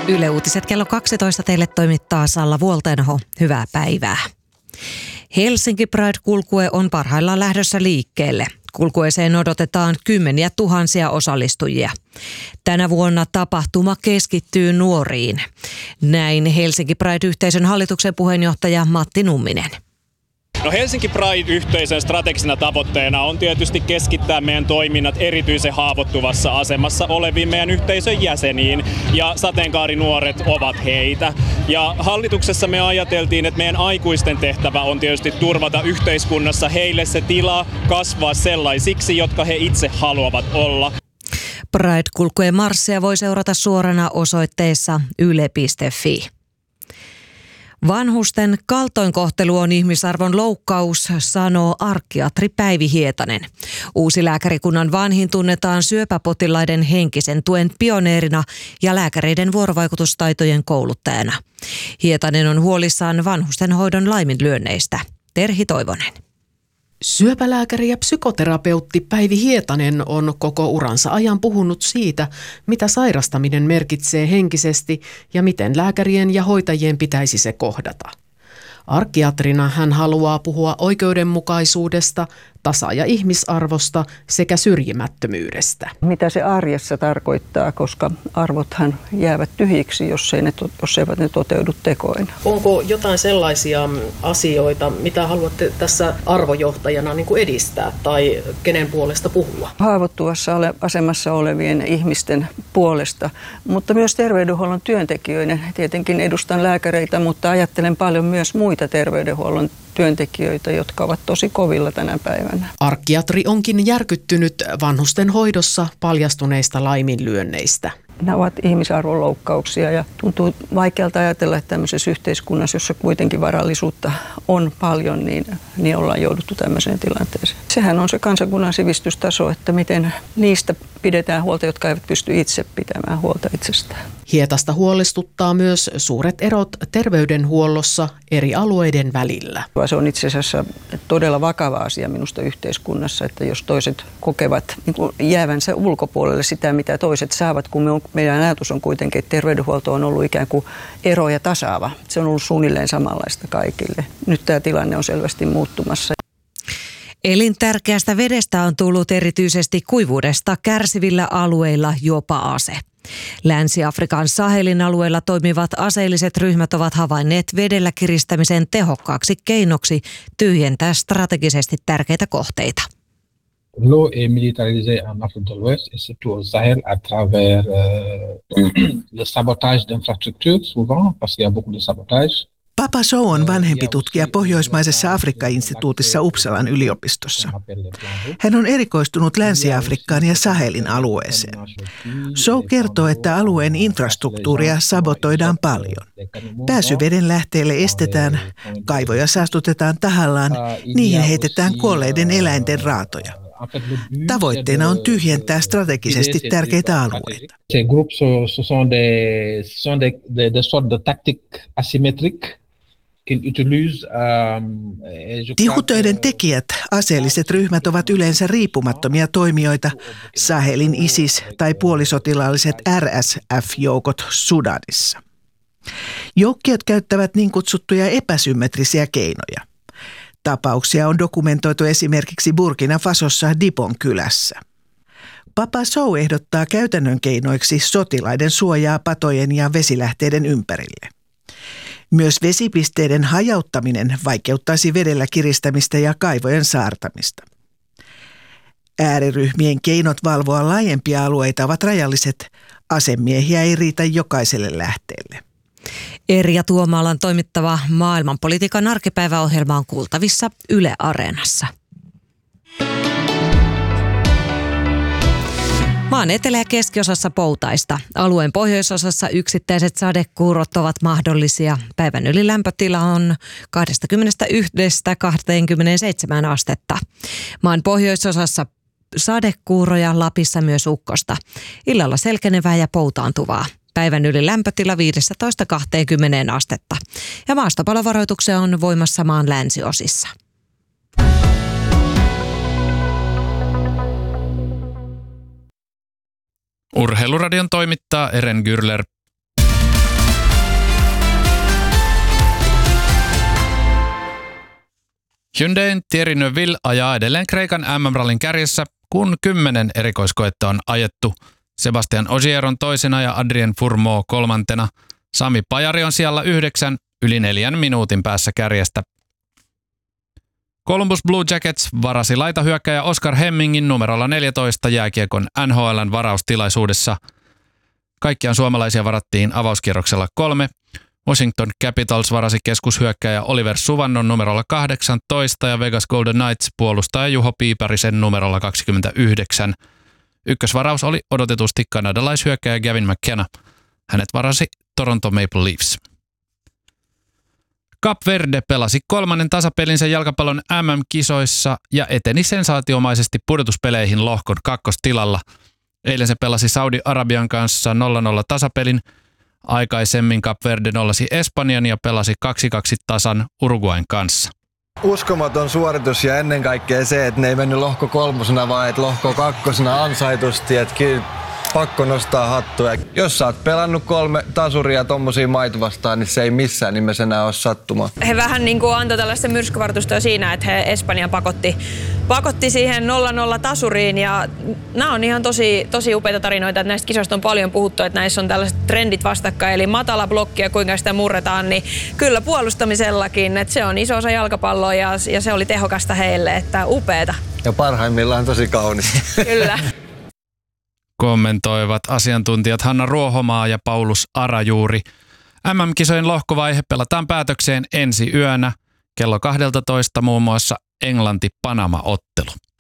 Yle Uutiset kello 12 teille toimittaa Salla Vuoltenho. Hyvää päivää. Helsinki Pride-kulkue on parhaillaan lähdössä liikkeelle. Kulkueeseen odotetaan kymmeniä tuhansia osallistujia. Tänä vuonna tapahtuma keskittyy nuoriin. Näin Helsinki Pride-yhteisön hallituksen puheenjohtaja Matti Numminen. No Helsinki Pride-yhteisön strategisena tavoitteena on tietysti keskittää meidän toiminnat erityisen haavoittuvassa asemassa oleviin meidän yhteisön jäseniin, ja sateenkaarinuoret ovat heitä. Ja hallituksessa me ajateltiin, että meidän aikuisten tehtävä on tietysti turvata yhteiskunnassa heille se tila kasvaa sellaisiksi, jotka he itse haluavat olla. Pride-kulkueen marssia voi seurata suorana osoitteessa yle.fi. Vanhusten kaltoinkohtelu on ihmisarvon loukkaus, sanoo arkkiatri Päivi Hietanen. Uusi lääkärikunnan vanhin tunnetaan syöpäpotilaiden henkisen tuen pioneerina ja lääkäreiden vuorovaikutustaitojen kouluttajana. Hietanen on huolissaan vanhustenhoidon laiminlyönneistä. Terhi Toivonen. Syöpälääkäri ja psykoterapeutti Päivi Hietanen on koko uransa ajan puhunut siitä, mitä sairastaminen merkitsee henkisesti ja miten lääkärien ja hoitajien pitäisi se kohdata. Arkkiatrina hän haluaa puhua oikeudenmukaisuudesta, tasa- ja ihmisarvosta sekä syrjimättömyydestä. Mitä se arjessa tarkoittaa, koska arvothan jäävät tyhjiksi, jos eivät ne toteudu tekoina. Onko jotain sellaisia asioita, mitä haluatte tässä arvojohtajana edistää tai kenen puolesta puhua? Haavoittuvassa asemassa olevien ihmisten puolesta, mutta myös terveydenhuollon työntekijöiden. Tietenkin edustan lääkäreitä, mutta ajattelen paljon myös muita terveydenhuollon työntekijöitä, jotka ovat tosi kovilla tänä päivänä. Arkkiatri onkin järkyttynyt vanhusten hoidossa paljastuneista laiminlyönneistä. Nämä ovat ihmisarvon loukkauksia ja tuntuu vaikealta ajatella, että tämmöisessä yhteiskunnassa, jossa kuitenkin varallisuutta on paljon, niin ollaan jouduttu tämmöiseen tilanteeseen. Sehän on se kansakunnan sivistystaso, että miten niistä pidetään huolta, jotka eivät pysty itse pitämään huolta itsestään. Hietasta huolestuttaa myös suuret erot terveydenhuollossa eri alueiden välillä. Se on itse asiassa todella vakava asia minusta yhteiskunnassa, että jos toiset kokevat jäävänsä ulkopuolelle sitä, mitä toiset saavat, kun meidän ajatus on kuitenkin, että terveydenhuolto on ollut ikään kuin eroja tasaava. Se on ollut suunnilleen samanlaista kaikille. Nyt tämä tilanne on selvästi muuttumassa. Elintärkeästä vedestä on tullut erityisesti kuivuudesta kärsivillä alueilla jopa ase. Länsi-Afrikan Sahelin alueella toimivat aseelliset ryhmät ovat havainneet vedellä kiristämisen tehokkaaksi keinoksi tyhjentää strategisesti tärkeitä kohteita. L'eau est militarisée en Afrique de l'Ouest et surtout au Sahel à travers le sabotage d'infrastructures souvent, parce qu'il y a beaucoup de sabotage. Papa Sow on vanhempi tutkija Pohjoismaisessa Afrikka-instituutissa Uppsalan yliopistossa. Hän on erikoistunut Länsi-Afrikkaan ja Sahelin alueeseen. Sow kertoo, että alueen infrastruktuuria sabotoidaan paljon. Pääsy veden lähteelle estetään, kaivoja saastutetaan tahallaan, niihin heitetään kuolleiden eläinten raatoja. Tavoitteena on tyhjentää strategisesti tärkeitä alueita. Ces groupes ce sont des sortes de tactiques asymétriques. Tihutöiden tekijät, aseelliset ryhmät, ovat yleensä riippumattomia toimijoita, Sahelin ISIS tai puolisotilaalliset RSF-joukot Sudanissa. Joukkiot käyttävät niin kutsuttuja epäsymmetrisiä keinoja. Tapauksia on dokumentoitu esimerkiksi Burkina Fasossa Dipon kylässä. Papa Sow ehdottaa käytännön keinoiksi sotilaiden suojaa patojen ja vesilähteiden ympärille. Myös vesipisteiden hajauttaminen vaikeuttaisi vedellä kiristämistä ja kaivojen saartamista. Ääriryhmien keinot valvoa laajempia alueita ovat rajalliset. Asemiehiä ei riitä jokaiselle lähteelle. Erja Tuomaalan toimittava maailmanpolitiikan arkipäiväohjelma on kuultavissa Yle Areenassa. Maan etelä- ja keskiosassa poutaista. Alueen pohjoisosassa yksittäiset sadekuurot ovat mahdollisia. Päivän ylilämpötila on 21–27 astetta. Maan pohjoisosassa sadekuuroja, Lapissa myös ukkosta. Illalla selkenevää ja poutaantuvaa. Päivän ylilämpötila 15–20 astetta. Ja maastopalovaroituksia on voimassa maan länsiosissa. Urheiluradion toimittaa Eren Gürler. Hyundain Thierry Neuville ajaa edelleen Kreikan MM-rallin kärjessä, kun 10 erikoiskoetta on ajettu. Sebastian Ogier on toisena ja Adrien Fourmaux kolmantena. Sami Pajari on sijalla 9, yli 4 minuutin päässä kärjestä. Columbus Blue Jackets varasi laitahyökkäjä Oscar Hemmingin numerolla 14 jääkiekon NHL:n varaustilaisuudessa. Kaikkiaan suomalaisia varattiin avauskierroksella 3. Washington Capitals varasi keskushyökkäjä Oliver Suvannon numerolla 18 ja Vegas Golden Knights puolustaja Juho Piiparisen numerolla 29. Ykkösvaraus oli odotetusti kanadalaishyökkäjä Gavin McKenna. Hänet varasi Toronto Maple Leafs. Cap Verde pelasi 3. tasapelinsä jalkapallon MM-kisoissa ja eteni sensaatiomaisesti pudotuspeleihin lohkon kakkostilalla. Eilen se pelasi Saudi-Arabian kanssa 0-0 tasapelin. Aikaisemmin Cap Verde nollasi Espanjan ja pelasi 2-2 tasan Uruguayn kanssa. Uskomaton suoritus ja ennen kaikkea se, että ne ei mennyt lohko 3, vaan että lohko 2 ansaitusti. Että kyllä pakko nostaa hattua. Jos sä oot pelannut 3 tasuria tommosia maita vastaan, niin se ei missään nimessä enää ole sattumaa. He vähän niin kuin antoi tällaista myrskyvartusta siinä, että he Espanja pakotti siihen 0-0 tasuriin. Ja nämä on ihan tosi upeita tarinoita, että näistä kisoista on paljon puhuttu, että näissä on tällaiset trendit vastakkain. Eli matala blokki ja kuinka sitä murretaan, niin kyllä puolustamisellakin. Että se on iso osa jalkapalloa ja se oli tehokasta heille, että upeeta. Ja parhaimmillaan tosi kaunis. Kyllä. Kommentoivat asiantuntijat Hanna Ruohomaa ja Paulus Arajuuri. MM-kisojen lohkovaihe pelataan päätökseen ensi yönä kello 12 muun muassa Englanti-Panama-ottelu.